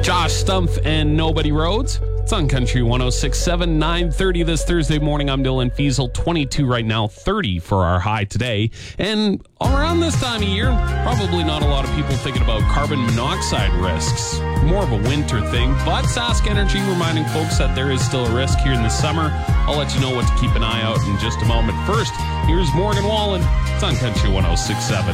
Josh Stumpf and Nobody Rhodes. It's on Country 106.7, 9:30 this Thursday morning. I'm Dylan Fiesel, 22 right now, 30 for our high today. And around this time of year, probably not a lot of people thinking about carbon monoxide risks. More of a winter thing, but Sask Energy reminding folks that there is still a risk here in the summer. I'll let you know what to keep an eye out in just a moment. First, here's Morgan Wallen. It's on Country 106.7.